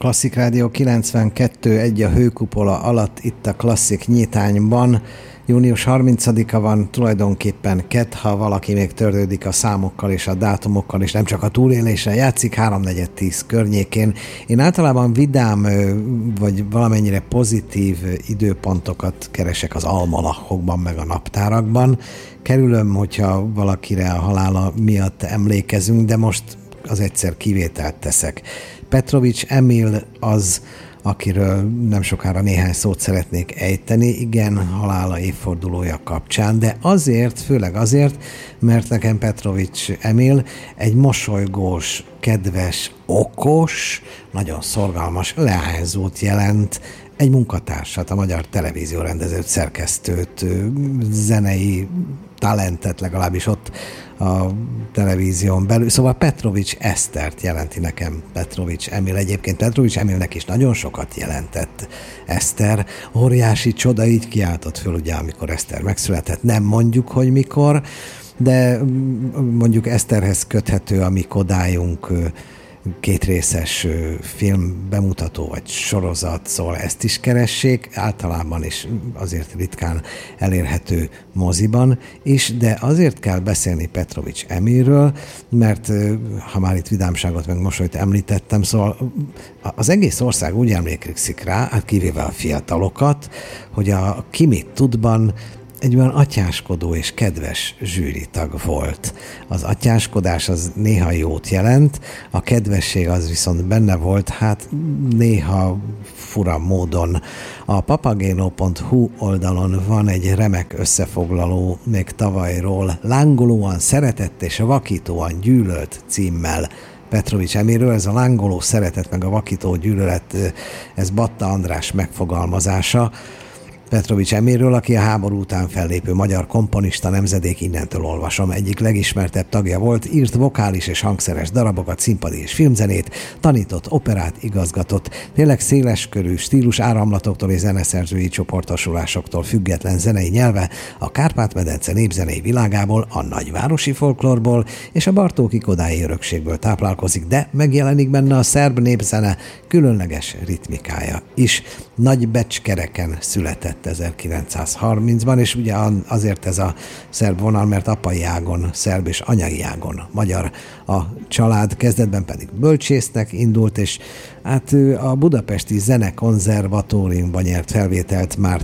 Klasszik Rádió 92.1 a Hőkupola alatt, itt a Klasszik Nyitányban. Június 30-a van, tulajdonképpen kedd, ha valaki még törődik a számokkal és a dátumokkal, és nem csak a túlélésre játszik, 3:4-10 környékén. Én általában vidám, vagy valamennyire pozitív időpontokat keresek az almanachokban, meg a naptárakban. Kerülöm, hogyha valakire a halála miatt emlékezünk, de most az egyszer kivételt teszek. Petrovics Emil az, akiről nem sokára néhány szót szeretnék ejteni, igen, halála évfordulója kapcsán, de azért, főleg azért, mert nekem Petrovics Emil egy mosolygós, kedves, okos, nagyon szorgalmas leányzót jelent, egy munkatársat, a Magyar Televízió rendezőt, szerkesztőt, zenei talentet legalábbis ott a televízión belül. Szóval Petrovics Esztert jelenti nekem Petrovics Emil. Egyébként Petrovics Emilnek is nagyon sokat jelentett Eszter. Óriási csoda, így kiáltott föl, ugye, amikor Eszter megszületett. Nem mondjuk, hogy mikor, de mondjuk Eszterhez köthető a mi Kodályunk kétrészes film bemutató vagy sorozat, szóval ezt is keressék, általában is azért ritkán elérhető moziban is, de azért kell beszélni Petrovics Emilről, mert ha már itt vidámságot meg mosolyt említettem, szóval az egész ország úgy emlékszik rá, hát kivéve a fiatalokat, hogy a Ki mit tudban egy olyan atyáskodó és kedves zsűritag volt. Az atyáskodás az néha jót jelent, a kedvesség az viszont benne volt, hát néha fura módon. A papageno.hu oldalon van egy remek összefoglaló még tavalyról, lángolóan szeretett és vakítóan gyűlölt címmel Petrovics Emilről. Ez a lángoló szeretet meg a vakító gyűlölet, ez Batta András megfogalmazása Petrovics Emilről, aki a háború után fellépő magyar komponista, nemzedék, innentől olvasom, egyik legismertebb tagja volt, írt vokális és hangszeres darabokat, színpadi és filmzenét, tanított, operát, igazgatott, tényleg széleskörű stílus áramlatoktól és zeneszerzői csoportosulásoktól független zenei nyelve, a Kárpát-medence népzenei világából, a nagyvárosi folklórból és a Bartóki Kodályi örökségből táplálkozik, de megjelenik benne a szerb népzene különleges ritmikája is. Nagybecskereken született 1930-ban, és ugye azért ez a szerb vonal, mert apai ágon szerb és anyai ágon magyar a család, kezdetben pedig bölcsésznek indult, és hát a Budapesti Zenekonzervatóriumban nyert felvételt már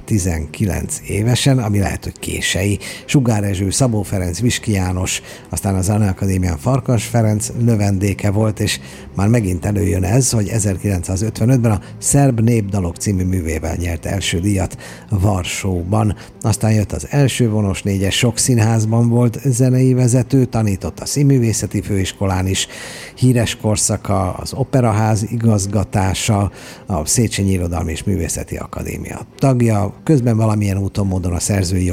19 évesen, ami lehet, hogy kései. Sugár Ezső, Szabó Ferenc, Viski János, aztán a Zeneakadémián Farkas Ferenc növendéke volt, és már megint előjön ez, hogy 1955-ben a Szerb Népdalok című művével nyert első díjat Varsóban. Aztán jött az első vonos négyes, sok színházban volt zenei vezető, tanított a Színművészeti Főiskolán is, híres korszaka az Operaház igazgatása, a Széchenyi Irodalmi és Művészeti Akadémia tagja, közben valamilyen úton módon a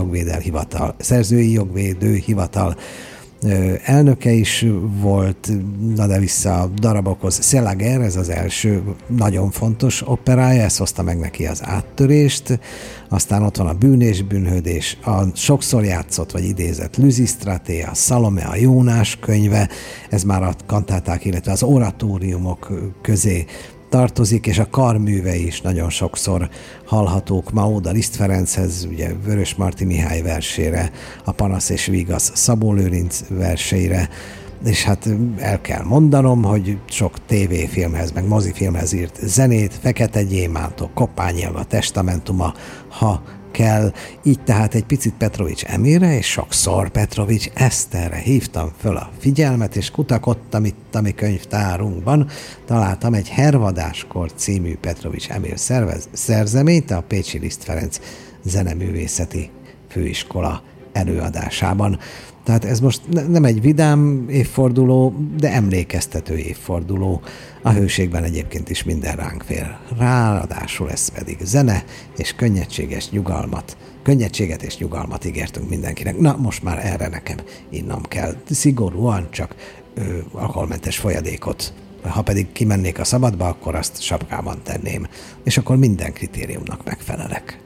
Szerzői Jogvédő Hivatal elnöke is volt, na de vissza a darabokhoz. Szelager, ez az első nagyon fontos operája, ez hozta meg neki az áttörést, aztán ott van a Bűn és bűnhődés, a sokszor játszott vagy idézett Lüzisztraté, a Szalome, a Jónás könyve, ez már a kantáták, illetve az oratóriumok közé tartozik, és a karműve is nagyon sokszor hallhatók ma Óda Liszt Ferenchez, ugye Vörösmarty Mihály versére, a Panasz és Vigasz Szabó Lőrinc verseire, és hát el kell mondanom, hogy sok tévéfilmhez, meg mozifilmhez írt zenét, Fekete Gyémántok, Koppányi Aga Testamentuma, ha kell. Így tehát egy picit Petrovics Emilre, és sokszor Petrovics Eszterre hívtam föl a figyelmet, és kutakodtam itt a mi könyvtárunkban. Találtam egy Hervadáskor című Petrovics Emil szerzeményt a Pécsi Liszt Ferenc Zeneművészeti Főiskola előadásában. Tehát ez most nem egy vidám évforduló, de emlékeztető évforduló. A hőségben egyébként is minden ránk fér. Ráadásul ez pedig zene és könnyedséget és nyugalmat ígértünk mindenkinek. Na, most már erre nekem innom kell. Szigorúan csak alkoholmentes folyadékot. Ha pedig kimennék a szabadba, akkor azt sapkában tenném. És akkor minden kritériumnak megfelelek.